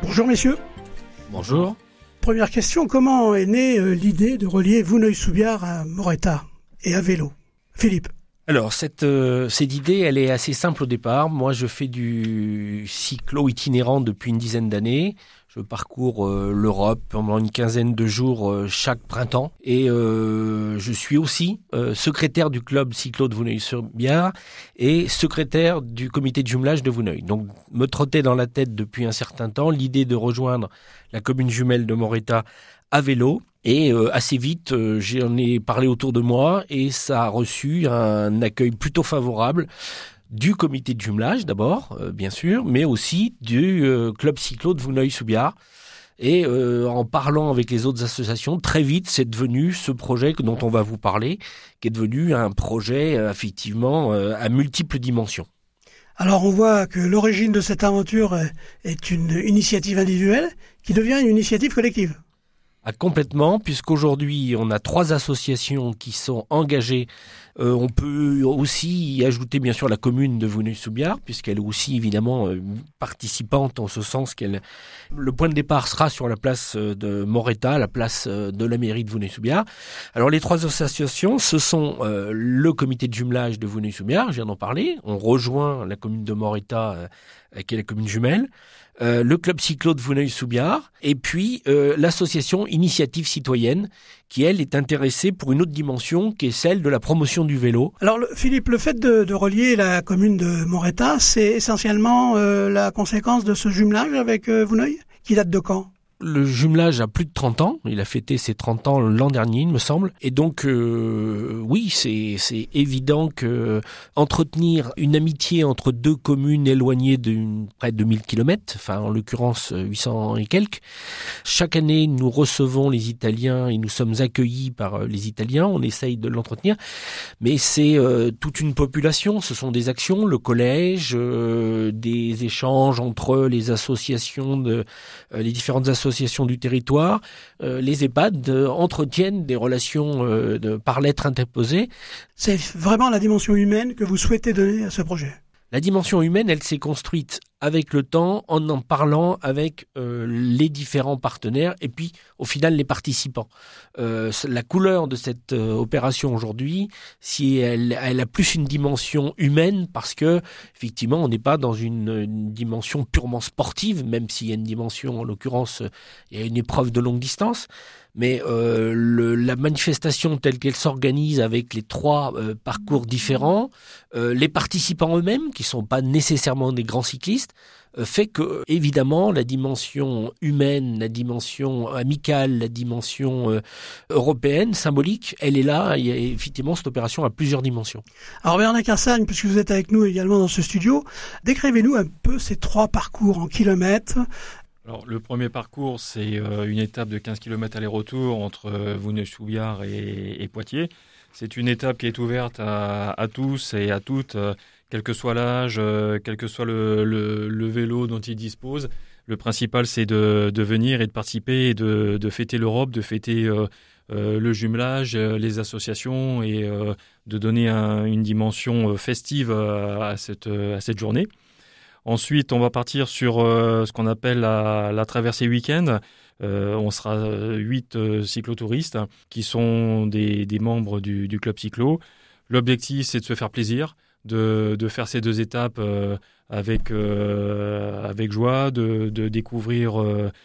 Bonjour messieurs. Bonjour. Première question, comment est née l'idée de relier Vouneuil-sous-Biard à Moretta et à vélo? Philippe. Alors, cette idée, elle est assez simple au départ. Moi, je fais du cyclo-itinérant depuis une dizaine d'années. Je parcours l'Europe pendant une quinzaine de jours chaque printemps. Et je suis aussi secrétaire du club cyclo de Vouneuil-sur-Biard et secrétaire du comité de jumelage de Vouneuil. Donc, me trottait dans la tête depuis un certain temps l'idée de rejoindre la commune jumelle de Moretta à vélo. Et assez vite, j'en ai parlé autour de moi et ça a reçu un accueil plutôt favorable du comité de jumelage d'abord, bien sûr, mais aussi du club cyclo de Vouneuil-sous-Biard. Et en parlant avec les autres associations, très vite, c'est devenu ce projet dont on va vous parler, qui est devenu un projet effectivement à multiples dimensions. Alors on voit que l'origine de cette aventure est une initiative individuelle qui devient une initiative collective. Ah, complètement, puisqu'aujourd'hui, on a 3 associations qui sont engagées. On peut aussi y ajouter, bien sûr, la commune de Vouneuil-sous-Biard, puisqu'elle est aussi, évidemment, participante en ce sens qu'elle... Le point de départ sera sur la place de Moretta, la place de la mairie de Vouneuil-sous-Biard. Alors, les 3 associations, ce sont le comité de jumelage de Vouneuil-sous-Biard, je viens d'en parler. On rejoint la commune de Moretta, qui est la commune jumelle. Le club cyclo de Vouneuil-sous-Biard et puis l'association Initiative Citoyenne qui, elle, est intéressée pour une autre dimension qui est celle de la promotion du vélo. Alors Philippe, le fait de relier la commune de Moretta, c'est essentiellement la conséquence de ce jumelage avec Vouneuil, qui date de quand ? Le jumelage a plus de 30 ans. Il a fêté ses 30 ans l'an dernier, il me semble. Et donc, oui, c'est évident que entretenir une amitié entre 2 communes éloignées de près de 1000 km, enfin, en l'occurrence, 800 et quelques. Chaque année, nous recevons les Italiens et nous sommes accueillis par les Italiens. On essaye de l'entretenir. Mais c'est toute une population. Ce sont des actions, le collège, des échanges entre les associations les différentes associations du territoire, les EHPAD entretiennent des relations par lettres interposées. C'est vraiment la dimension humaine que vous souhaitez donner à ce projet. La dimension humaine, elle s'est construite avec le temps, en parlant avec les différents partenaires et puis au final les participants. La couleur de cette opération aujourd'hui, si elle a plus une dimension humaine parce que effectivement on n'est pas dans une dimension purement sportive, même s'il y a une dimension, en l'occurrence, il y a une épreuve de longue distance. Mais la manifestation telle qu'elle s'organise avec les 3 parcours différents, les participants eux-mêmes, qui ne sont pas nécessairement des grands cyclistes, fait que, évidemment, la dimension humaine, la dimension amicale, la dimension européenne, symbolique, elle est là. Il y a effectivement cette opération à plusieurs dimensions. Alors Bernard Cassagne, puisque vous êtes avec nous également dans ce studio, décrivez-nous un peu ces 3 parcours en kilomètres. Alors, le premier parcours, c'est une étape de 15 km aller-retour entre Vouneuil-sous-Biard et Poitiers. C'est une étape qui est ouverte à tous et à toutes, quel que soit l'âge, quel que soit le vélo dont ils disposent. Le principal, c'est de venir et de participer et de fêter l'Europe, de fêter le jumelage, les associations et de donner une dimension festive à cette journée. Ensuite, on va partir sur ce qu'on appelle la traversée week-end. On sera 8 cyclotouristes qui sont des membres du club cyclo. L'objectif, c'est de se faire plaisir, de faire ces 2 étapes avec joie, de découvrir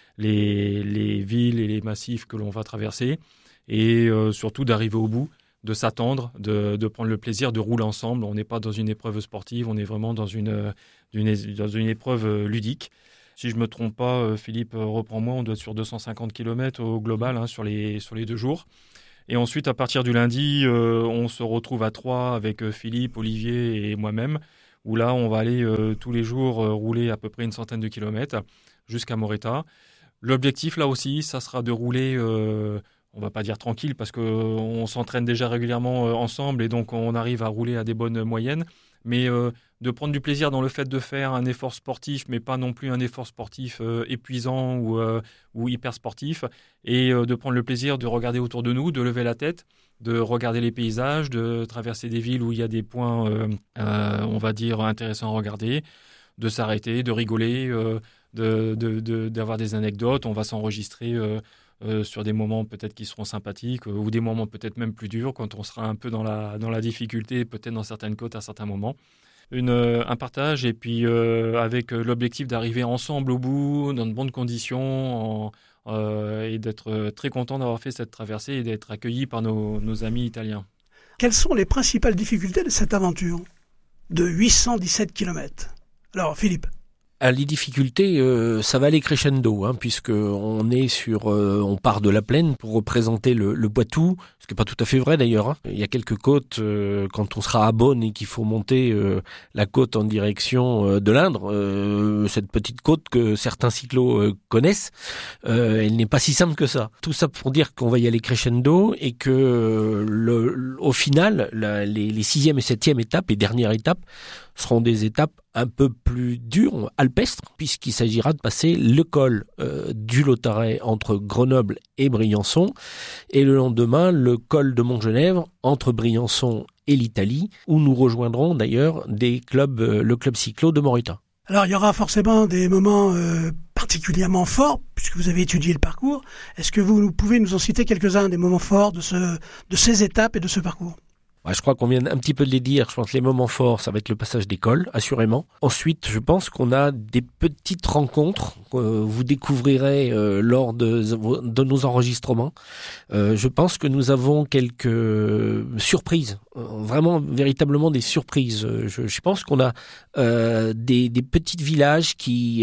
les villes et les massifs que l'on va traverser et surtout d'arriver au bout, de s'attendre, de prendre le plaisir de rouler ensemble. On n'est pas dans une épreuve sportive, on est vraiment dans une épreuve ludique. Si je ne me trompe pas, Philippe, reprends-moi, on doit être sur 250 km au global sur les 2 jours. Et ensuite, à partir du lundi, on se retrouve à 3 avec Philippe, Olivier et moi-même, où là, on va aller tous les jours rouler à peu près une centaine de kilomètres jusqu'à Moretta. L'objectif, là aussi, ça sera de rouler... on va pas dire tranquille parce qu'on s'entraîne déjà régulièrement ensemble et donc on arrive à rouler à des bonnes moyennes, mais de prendre du plaisir dans le fait de faire un effort sportif, mais pas non plus un effort sportif épuisant ou hyper sportif, et de prendre le plaisir de regarder autour de nous, de lever la tête, de regarder les paysages, de traverser des villes où il y a des points, on va dire, intéressants à regarder, de s'arrêter, de rigoler, d'avoir des anecdotes. On va s'enregistrer sur des moments peut-être qui seront sympathiques ou des moments peut-être même plus durs quand on sera un peu dans la difficulté, peut-être dans certaines côtes à certains moments. Un partage et puis avec l'objectif d'arriver ensemble au bout dans de bonnes conditions et d'être très content d'avoir fait cette traversée et d'être accueillis par nos amis italiens. Quelles sont les principales difficultés de cette aventure de 817 km? Alors Philippe. Les difficultés, ça va aller crescendo, puisque on part de la plaine pour représenter le Poitou, ce qui n'est pas tout à fait vrai d'ailleurs. Il y a quelques côtes, quand on sera à Beaune et qu'il faut monter la côte en direction de l'Indre, cette petite côte que certains cyclos connaissent, elle n'est pas si simple que ça. Tout ça pour dire qu'on va y aller crescendo et que au final, les 6e et 7e étapes et dernières étapes seront des étapes un peu plus dures, alpestres, puisqu'il s'agira de passer le col du Lautaret entre Grenoble et Briançon, et le lendemain, le col de Montgenèvre entre Briançon et l'Italie, où nous rejoindrons d'ailleurs le club cyclo de Morita. Alors il y aura forcément des moments particulièrement forts, puisque vous avez étudié le parcours. Est-ce que vous pouvez nous en citer quelques-uns des moments forts de ces étapes et de ce parcours ? Je crois qu'on vient un petit peu de les dire. Je pense que les moments forts, ça va être le passage des cols, assurément. Ensuite, je pense qu'on a des petites rencontres que vous découvrirez lors de nos enregistrements. Je pense que nous avons quelques surprises, vraiment, véritablement des surprises. Je pense qu'on a des petits villages qui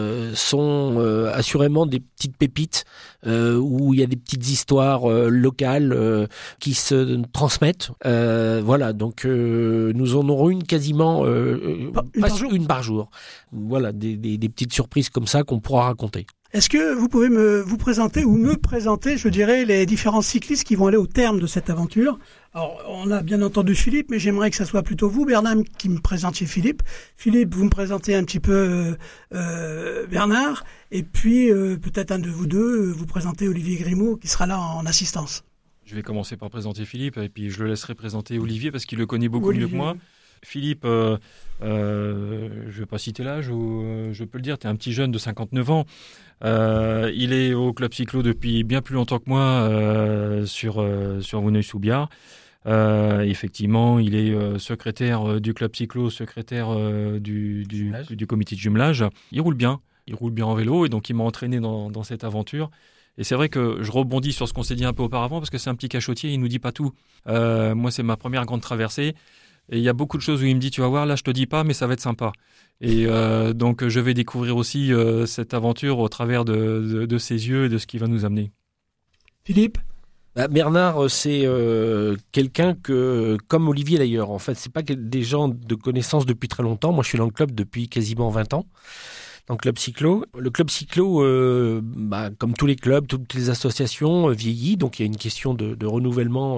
sont assurément des petites pépites où il y a des petites histoires locales qui se transmettent. Voilà, donc nous en aurons quasiment une par jour. Voilà, des petites surprises comme ça qu'on pourra raconter. Est-ce que vous pouvez me présenter, je dirais, les différents cyclistes qui vont aller au terme de cette aventure? Alors, on a bien entendu Philippe, mais j'aimerais que ça soit plutôt vous, Bernard, qui me présentiez Philippe. Philippe, vous me présentez un petit peu Bernard, et puis peut-être un de vous deux, vous présentez Olivier Grimaud, qui sera là en assistance. Je vais commencer par présenter Philippe, et puis je le laisserai présenter Olivier, parce qu'il le connaît beaucoup mieux que moi. Philippe, je ne vais pas citer l'âge, je peux le dire, tu es un petit jeune de 59 ans. Il est au club cyclo depuis bien plus longtemps que moi sur Vouneuil-sous-Biard. Effectivement, il est secrétaire du club cyclo, secrétaire du comité de jumelage. Il roule bien en vélo, et donc il m'a entraîné dans cette aventure. Et c'est vrai que je rebondis sur ce qu'on s'est dit un peu auparavant, parce que c'est un petit cachotier, il ne nous dit pas tout. Moi, c'est ma première grande traversée. Et il y a beaucoup de choses où il me dit, tu vas voir, là, je te dis pas, mais ça va être sympa. Et donc, je vais découvrir aussi cette aventure au travers de ses yeux et de ce qu'il va nous amener. Philippe ? Bernard, c'est quelqu'un que, comme Olivier d'ailleurs, en fait, c'est pas des gens de connaissance depuis très longtemps. Moi, je suis dans le club depuis quasiment 20 ans. Dans le club cyclo. Le club cyclo, comme tous les clubs, toutes les associations, vieillit. Donc, il y a une question de renouvellement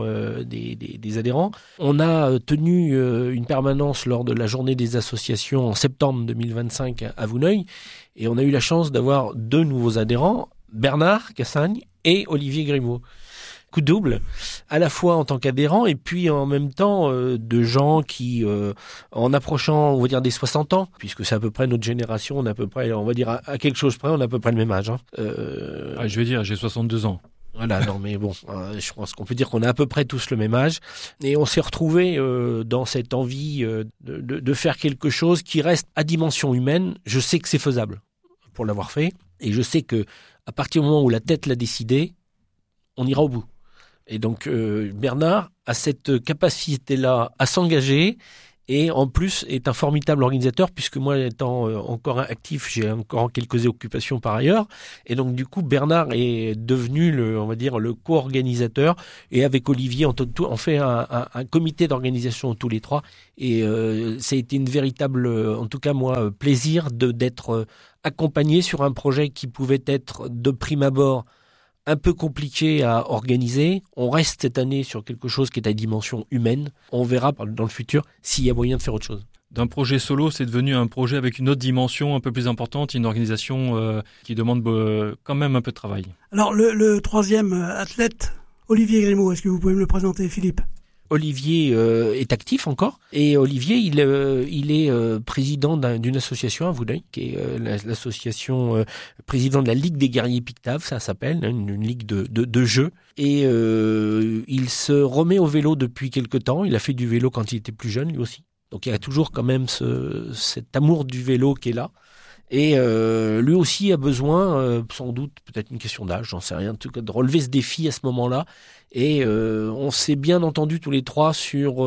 des adhérents. On a tenu une permanence lors de la journée des associations en septembre 2025 à Vouneuil. Et on a eu la chance d'avoir 2 nouveaux adhérents, Bernard Cassagne et Olivier Grimaud. Coup double, à la fois en tant qu'adhérent et puis en même temps de gens qui, en approchant, on va dire, des 60 ans, puisque c'est à peu près notre génération, on est à peu près, on va dire, à quelque chose près, on a à peu près le même âge. Je vais dire, j'ai 62 ans. Voilà, non mais bon, je pense qu'on peut dire qu'on a à peu près tous le même âge. Et on s'est retrouvés dans cette envie de faire quelque chose qui reste à dimension humaine. Je sais que c'est faisable pour l'avoir fait. Et je sais que à partir du moment où la tête l'a décidé, on ira au bout. Et donc Bernard a cette capacité-là à s'engager et en plus est un formidable organisateur, puisque moi étant encore actif, j'ai encore quelques occupations par ailleurs. Et donc du coup Bernard est devenu le co-organisateur, et avec Olivier on fait un comité d'organisation tous les 3. Et ça a été une véritable, en tout cas moi, plaisir d'être accompagné sur un projet qui pouvait être de prime abord un peu compliqué à organiser. On reste cette année sur quelque chose qui est à dimension humaine. On verra dans le futur s'il y a moyen de faire autre chose. D'un projet solo, c'est devenu un projet avec une autre dimension un peu plus importante, une organisation qui demande quand même un peu de travail. Alors le 3e athlète, Olivier Grimaud, est-ce que vous pouvez me le présenter, Philippe ? Olivier est actif encore, et Olivier il est président d'une association à Vouneuil, qui est l'association président de la Ligue des guerriers Pictaves, ça s'appelle, une ligue de jeux, et il se remet au vélo depuis quelque temps. Il a fait du vélo quand il était plus jeune lui aussi, donc il y a toujours quand même cet amour du vélo qui est là. Et lui aussi a besoin, sans doute, peut-être une question d'âge, j'en sais rien, en tout cas, de relever ce défi à ce moment-là. Et on s'est bien entendu tous les trois sur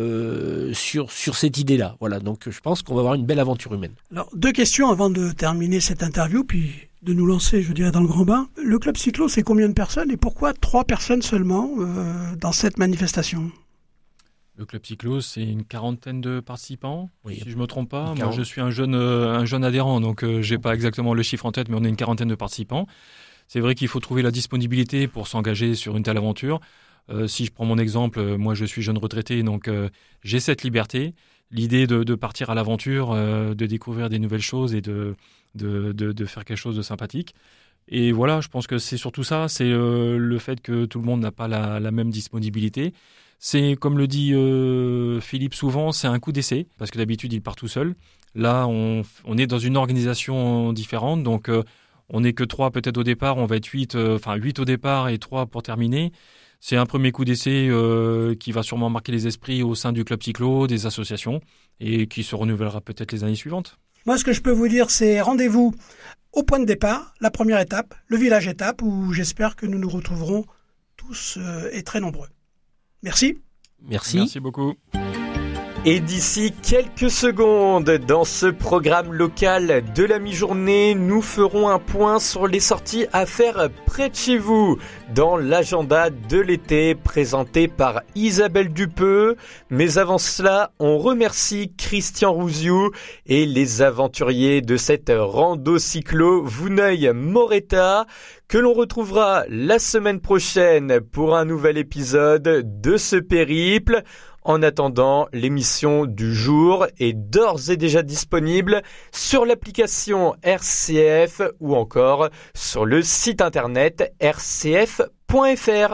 cette idée-là. Voilà, donc je pense qu'on va avoir une belle aventure humaine. Alors, 2 questions avant de terminer cette interview, puis de nous lancer, je dirais, dans le grand bain. Le club cyclo, c'est combien de personnes et pourquoi 3 personnes seulement dans cette manifestation ? Le club cyclo, c'est une 40aine de participants, oui, si je ne me trompe pas. Moi, je suis un jeune adhérent, donc je n'ai pas exactement le chiffre en tête, mais on est une 40aine de participants. C'est vrai qu'il faut trouver la disponibilité pour s'engager sur une telle aventure. Si je prends mon exemple, moi je suis jeune retraité, donc j'ai cette liberté. L'idée de partir à l'aventure, de découvrir des nouvelles choses et de faire quelque chose de sympathique. Et voilà, je pense que c'est surtout ça, c'est le fait que tout le monde n'a pas la même disponibilité. C'est, comme le dit Philippe souvent, c'est un coup d'essai, parce que d'habitude, il part tout seul. Là, on est dans une organisation différente, donc on n'est que 3 peut-être au départ, on va être 8 au départ et 3 pour terminer. C'est un premier coup d'essai qui va sûrement marquer les esprits au sein du club cyclo, des associations, et qui se renouvellera peut-être les années suivantes. Moi, ce que je peux vous dire, c'est rendez-vous au point de départ, la première étape, le village étape, où j'espère que nous nous retrouverons tous et très nombreux. Merci. Merci beaucoup. Et d'ici quelques secondes, dans ce programme local de la mi-journée, nous ferons un point sur les sorties à faire près de chez vous, dans l'agenda de l'été présenté par Isabelle Dupeux. Mais avant cela, on remercie Christian Rouziou et les aventuriers de cette rando cyclo Vouneuil-Moretta, que l'on retrouvera la semaine prochaine pour un nouvel épisode de ce périple. En attendant, l'émission du jour est d'ores et déjà disponible sur l'application RCF ou encore sur le site internet rcf.fr.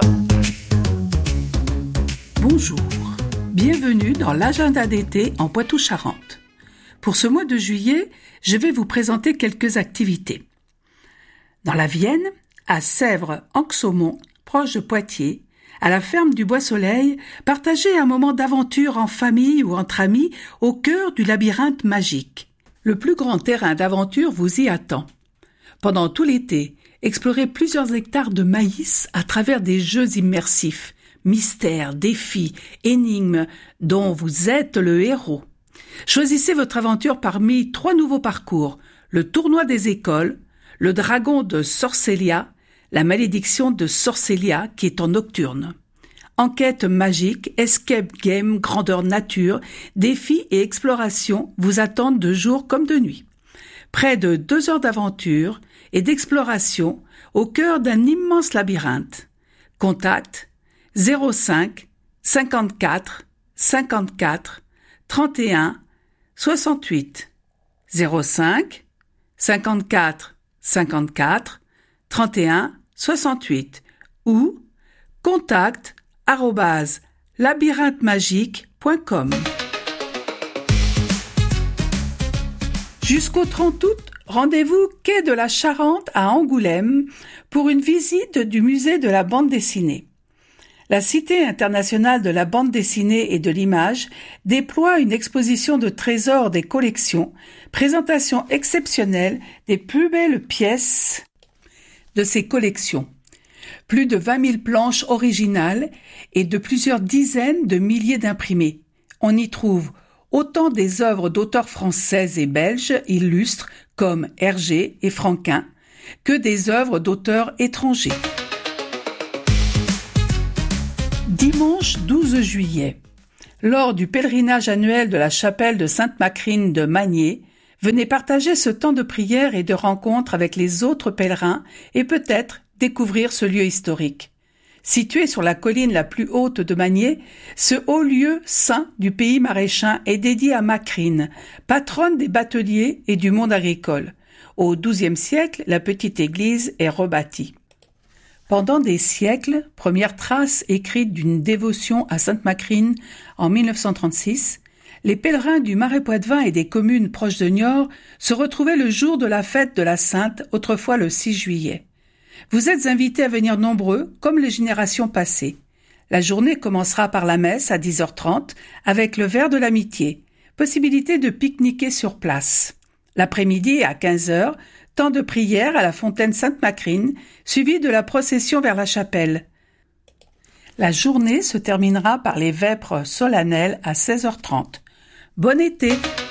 Bonjour, bienvenue dans l'agenda d'été en Poitou-Charentes. Pour ce mois de juillet, je vais vous présenter quelques activités. Dans la Vienne, à Sèvres-Anxaumont, proche de Poitiers, à la ferme du Bois-Soleil, partagez un moment d'aventure en famille ou entre amis au cœur du labyrinthe magique. Le plus grand terrain d'aventure vous y attend. Pendant tout l'été, explorez plusieurs hectares de maïs à travers des jeux immersifs, mystères, défis, énigmes dont vous êtes le héros. Choisissez votre aventure parmi 3 nouveaux parcours, le tournoi des écoles, le dragon de Sorcelia, la malédiction de Sorcelia qui est en nocturne. Enquête magique, escape game, grandeur nature, défis et exploration vous attendent de jour comme de nuit. Près de 2 heures d'aventure et d'exploration au cœur d'un immense labyrinthe. Contact 05 54 54 31 68 05 54 54 31 68 ou contact@labyrinthe-magique.com. Jusqu'au 30 août, rendez-vous quai de la Charente à Angoulême pour une visite du musée de la bande dessinée. La Cité internationale de la bande dessinée et de l'image déploie une exposition de trésors des collections, présentation exceptionnelle des plus belles pièces de ces collections. Plus de 20 000 planches originales et de plusieurs dizaines de milliers d'imprimés. On y trouve autant des œuvres d'auteurs français et belges illustres comme Hergé et Franquin que des œuvres d'auteurs étrangers. Dimanche 12 juillet, lors du pèlerinage annuel de la chapelle de Sainte-Macrine de Magné, venez partager ce temps de prière et de rencontre avec les autres pèlerins et peut-être découvrir ce lieu historique. Situé sur la colline la plus haute de Magné, ce haut lieu saint du pays maraîchin est dédié à Macrine, patronne des bateliers et du monde agricole. Au XIIe siècle, la petite église est rebâtie. Pendant des siècles, première trace écrite d'une dévotion à Sainte Macrine en 1936, les pèlerins du Marais Poitevin et des communes proches de Niort se retrouvaient le jour de la fête de la Sainte, autrefois le 6 juillet. Vous êtes invités à venir nombreux, comme les générations passées. La journée commencera par la messe à 10h30 avec le verre de l'amitié. Possibilité de pique-niquer sur place. L'après-midi à 15h, temps de prière à la fontaine Sainte-Macrine, suivi de la procession vers la chapelle. La journée se terminera par les vêpres solennelles à 16h30. Bon été!